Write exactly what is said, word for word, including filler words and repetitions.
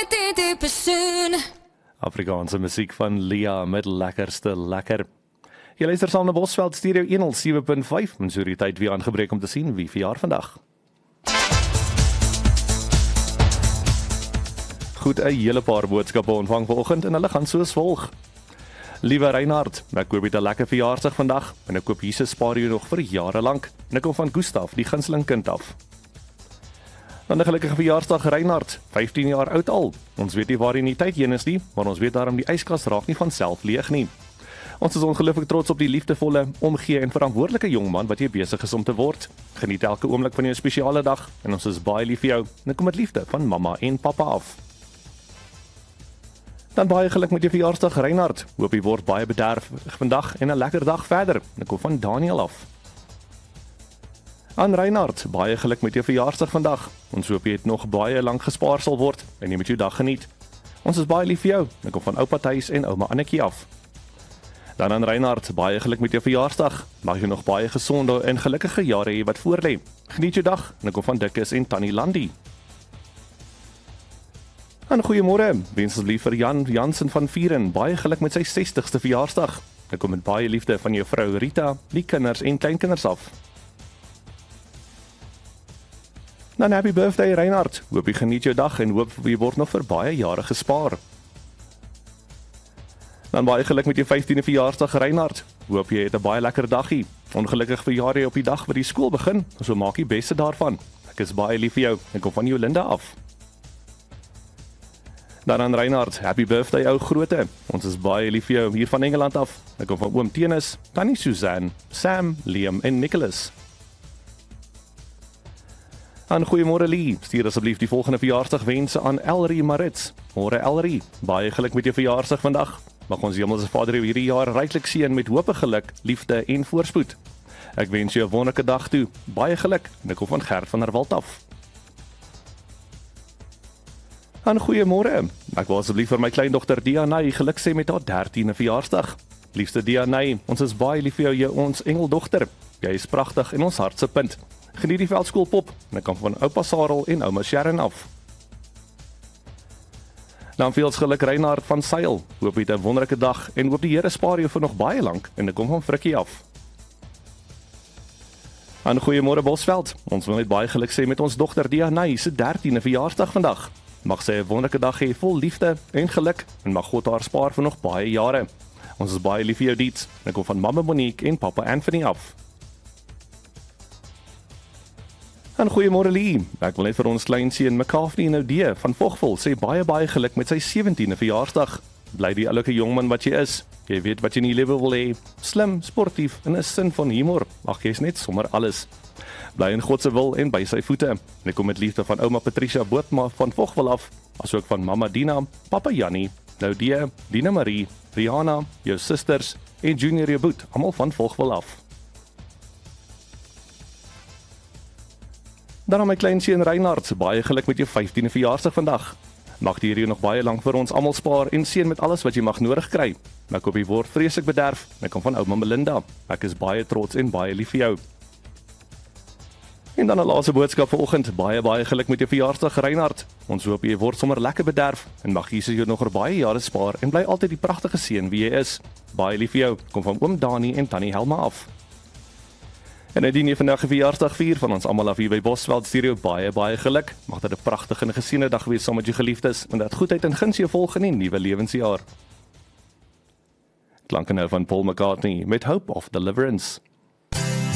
dit die persoon. Afrikaanse musiek van Lia met lekkerste lekker. Jy luister saam na Bosveld Stereo honderd sewe punt vyf, en so die tyd weer aangebreek om te sien wie verjaar vandag. Goed, 'n hele paar boodskappe ontvang vanoggend en hulle gaan soos volg. Liewe Reinhard, ek hoop jy het 'n lekker verjaarsdag vandag en ek hoop Jesus spaar jou nog vir jare lank. En ek kom van Gustaf, die gunsteling kind af. Dan 'n gelukkige verjaarsdag Reinhard, vyftien jaar oud al. Ons weet nie waar die tyd heen is nie, maar ons weet daarom die yskas raak nie van self leeg nie. Ons is ongelooflik trots op die liefdevolle, omgee en verantwoordelike jongman wat jy besig is om te word. Geniet elke oomblik van jou spesiale dag en ons is baie lief vir jou. En ek kom met liefde van mamma en pappa af. Dan baie geluk met jou verjaarsdag Reinhard. Hoop jy word baie bederf vandag en 'n lekker dag verder. En ek kom van Daniel af. Aan Reinhard, baie geluk met jou verjaarsdag vandag. Ons hoop jy het nog baie lank gespaar sal word en jy met jou dag geniet. Ons is baie lief vir jou. Ek kom van oupa Thys en ouma Annetjie af. Dan aan Reinhard, baie geluk met jou verjaarsdag. Mag jy nog baie gesonde en gelukkige jare hê wat voorlê. Geniet jou dag. En ek kom van Dikkes en Tannie Landie. En goeiemôre. Wens asseblief vir Jan Jansen van Vieren baie geluk met sy sestigste verjaarsdag. Ek kom met baie liefde van jou vrou Rita, die kinders en kleinkinders af. Dan happy birthday Reinhard. Hoop jy geniet jou dag en hoop jy word nog vir baie jare gespaar. Dan baie geluk met jou vyftiende verjaarsdag Reinhard. Hoop jy het 'n baie lekker daggie. Ongelukkig verjaar jy op die dag wat die skool begin, so maak die beste daarvan. Ek is baie lief vir jou en kom van jou Linda af. Dan aan Reinhard, happy birthday ou groote. Ons is baie lief vir jou hier van Engeland af. Ek kom van oom Tenis, tannie Suzanne, Sam, Liam en Nicholas. En goeiemôre Lee, stuur asseblief die volgende verjaarsdagwense aan Elrie Marits. Môre Elrie, baie geluk met jou verjaarsdag vandag. Mag ons Hemelse Vader jou hierdie jaar ryklik seën met hoop, geluk, liefde en voorspoed. Ek wens jou 'n wonderlike dag toe. Baie geluk. En ek kom van Gert van der Walt af. En goeiemôre. Ek wil asseblief vir my kleindogter Dianay geluk sê met haar dertiende verjaarsdag. Liefste Dianay, ons is baie lief vir jou, jou ons engeldogter. Jy is pragtig en ons hart se punt. Geniet die veldskoolpop. En ek kom van oupa Sarel en ouma Sharon af. Dan veel geluk Reinhard van Sail. Hoop jy het 'n wonderlike dag en hoop die Here spaar jou vir nog baie lank en ek kom van Frikkie af. En goeiemôre Bosveld. Ons wil net baie geluk sê met ons dogter Dianay se dertiende verjaarsdag vandag. Mag sy 'n wonderlike dag hê vol liefde en geluk en mag God haar spaar vir nog baie jare. Ons is baie lief vir jou Diets. Ek kom van mamma Monique en pappa Anthony af. En goeiemôre Lee. Ek wil net vir ons kleinseun McCarthy Noudee van Vogvol sê baie baie geluk met sy sewentiende verjaarsdag. Bly die oulike jongman wat jy is. Jy weet wat jy in die lewe wil hê. Slim, sportief en 'n sin van humor. Ag jy's net sommer alles. Bly in God se wil en by sy voete. En ek kom met liefde van ouma Patricia Bootma van Vogwel af, asook van mamma Dina, pappa Jannie, Noudee, Dina Marie, Rihanna, jou susters en Junior Reboot, almal van Vogwel af. Dan aan my kleinseun Reinhard, baie geluk met jou vyftiende verjaarsdag vandag. Mag die Here jou nog baie lank vir ons almal spaar en seën met alles wat jy mag nodig kry. Ek hoop jy word vreeslik bederf. Ek kom van ouma Melinda. Ek is baie trots en baie lief vir jou. En dan 'n laaste boodskap vanoggend. Baie baie geluk met jou verjaarsdag Reinhard. Ons hoop jy word sommer lekker bederf en mag Jesus jou nog vir baie jare spaar en bly altyd die pragtige seun wie jy is. Baie lief vir jou. Kom van oom Dani en tannie Helma af. En indien jy vandag 'n verjaarsdag vier van ons almal af hier by Bosveld Stereo, baie baie geluk. Mag dit 'n pragtige en geseënde dag wees saam met jou geliefdes en dat goedheid en guns jou volg in die nuwe lewensjaar. Klanke nou van Paul McCartney met Hope of Deliverance.